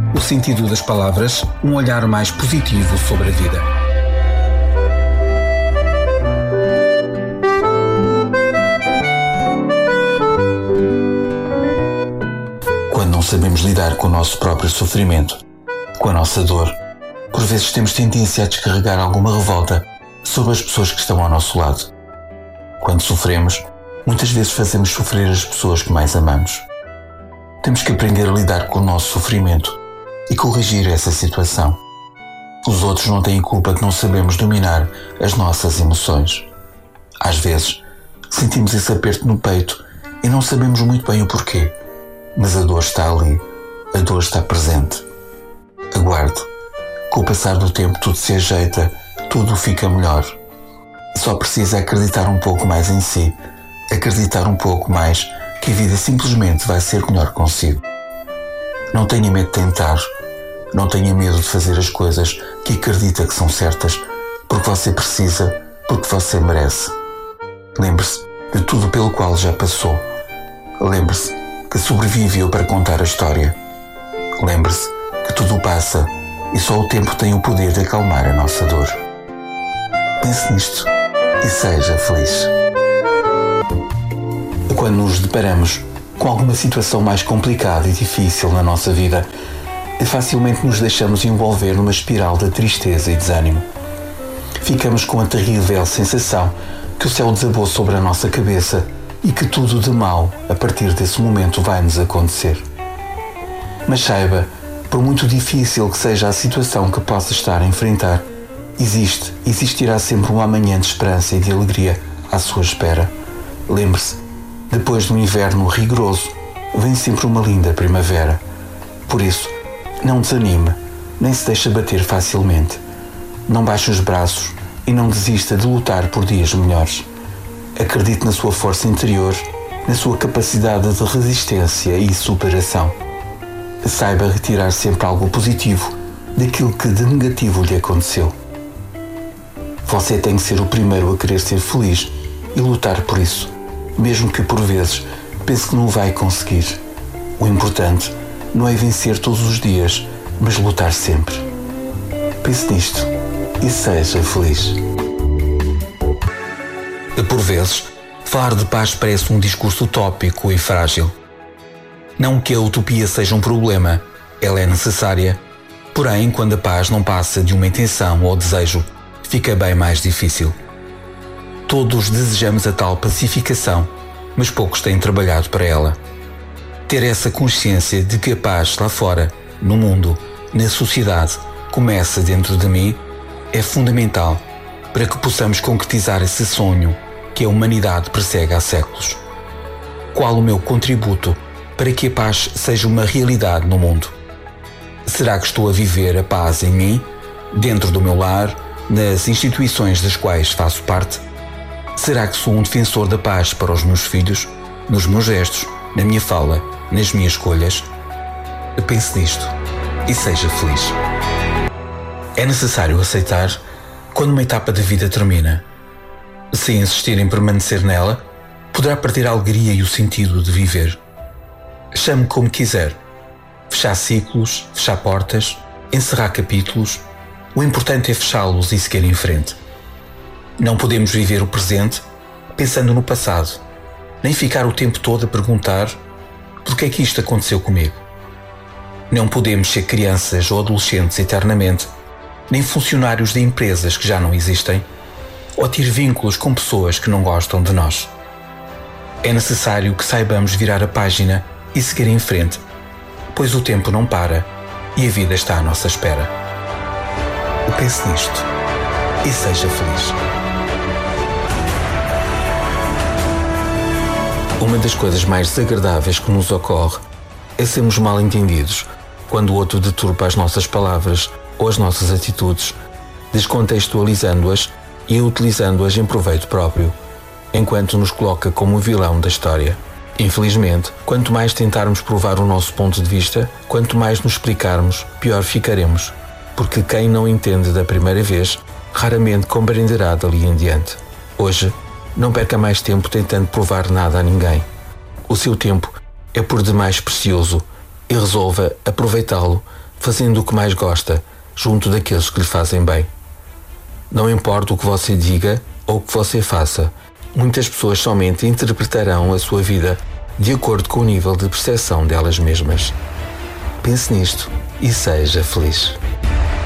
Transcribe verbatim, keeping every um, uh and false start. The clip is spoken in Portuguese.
O sentido das palavras, um olhar mais positivo sobre a vida. Quando não sabemos lidar com o nosso próprio sofrimento, com a nossa dor, por vezes temos tendência a descarregar alguma revolta sobre as pessoas que estão ao nosso lado. Quando sofremos, muitas vezes fazemos sofrer as pessoas que mais amamos. Temos que aprender a lidar com o nosso sofrimento e corrigir essa situação. Os outros não têm culpa de não sabemos dominar as nossas emoções. Às vezes, sentimos esse aperto no peito e não sabemos muito bem o porquê, mas a dor está ali, a dor está presente. Aguarde. Com o passar do tempo tudo se ajeita, tudo fica melhor. Só precisa acreditar um pouco mais em si, acreditar um pouco mais que a vida simplesmente vai ser melhor consigo. Não tenha medo de tentar, não tenha medo de fazer as coisas que acredita que são certas, porque você precisa, porque você merece. Lembre-se de tudo pelo qual já passou. Lembre-se que sobreviveu para contar a história. Lembre-se que tudo passa e só o tempo tem o poder de acalmar a nossa dor. Pense nisto e seja feliz. Quando nos deparamos com alguma situação mais complicada e difícil na nossa vida, facilmente nos deixamos envolver numa espiral de tristeza e desânimo. Ficamos com a terrível sensação que o céu desabou sobre a nossa cabeça e que tudo de mau a partir desse momento vai nos acontecer. Mas saiba, por muito difícil que seja a situação que possa estar a enfrentar, existe, existirá sempre um amanhã de esperança e de alegria à sua espera. Lembre-se, depois de um inverno rigoroso, vem sempre uma linda primavera. Por isso, não desanime, nem se deixe abater facilmente. Não baixe os braços e não desista de lutar por dias melhores. Acredite na sua força interior, na sua capacidade de resistência e superação. Saiba retirar sempre algo positivo daquilo que de negativo lhe aconteceu. Você tem que ser o primeiro a querer ser feliz e lutar por isso, mesmo que por vezes pense que não vai conseguir. O importante não é vencer todos os dias, mas lutar sempre. Pense nisto e seja feliz. Por vezes, falar de paz parece um discurso utópico e frágil. Não que a utopia seja um problema, ela é necessária. Porém, quando a paz não passa de uma intenção ou desejo, fica bem mais difícil. Todos desejamos a tal pacificação, mas poucos têm trabalhado para ela. Ter essa consciência de que a paz lá fora, no mundo, na sociedade, começa dentro de mim, é fundamental para que possamos concretizar esse sonho que a humanidade persegue há séculos. Qual o meu contributo para que a paz seja uma realidade no mundo? Será que estou a viver a paz em mim, dentro do meu lar, nas instituições das quais faço parte? Será que sou um defensor da paz para os meus filhos, nos meus gestos, na minha fala, nas minhas escolhas? Pense nisto e seja feliz. É necessário aceitar quando uma etapa de vida termina. Se insistir em permanecer nela, poderá perder a alegria e o sentido de viver. Chame como quiser. Fechar ciclos, fechar portas, encerrar capítulos. O importante é fechá-los e seguir em frente. Não podemos viver o presente pensando no passado, nem ficar o tempo todo a perguntar por que é que isto aconteceu comigo. Não podemos ser crianças ou adolescentes eternamente, nem funcionários de empresas que já não existem, ou ter vínculos com pessoas que não gostam de nós. É necessário que saibamos virar a página e seguir em frente, pois o tempo não para e a vida está à nossa espera. Pense nisto e seja feliz. Uma das coisas mais desagradáveis que nos ocorre é sermos mal entendidos quando o outro deturpa as nossas palavras ou as nossas atitudes, descontextualizando-as e utilizando-as em proveito próprio, enquanto nos coloca como o vilão da história. Infelizmente, quanto mais tentarmos provar o nosso ponto de vista, quanto mais nos explicarmos, pior ficaremos, porque quem não entende da primeira vez, raramente compreenderá dali em diante. Hoje, não perca mais tempo tentando provar nada a ninguém. O seu tempo é por demais precioso e resolva aproveitá-lo fazendo o que mais gosta, junto daqueles que lhe fazem bem. Não importa o que você diga ou o que você faça, muitas pessoas somente interpretarão a sua vida de acordo com o nível de percepção delas mesmas. Pense nisto e seja feliz.